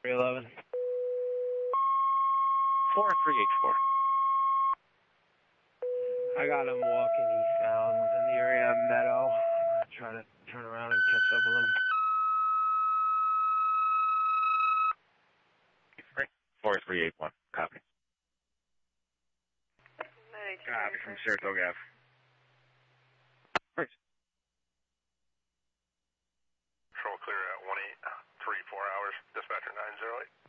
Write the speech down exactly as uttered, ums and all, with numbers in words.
three eleven. four three eight four. I got him walking eastbound in the area of Meadow. I try to turn around and catch up with him. four three eight one. Copy. Copy from Saratoga Ave. Thanks. Control clear at one eight three four hours. Dispatcher nine zero eight.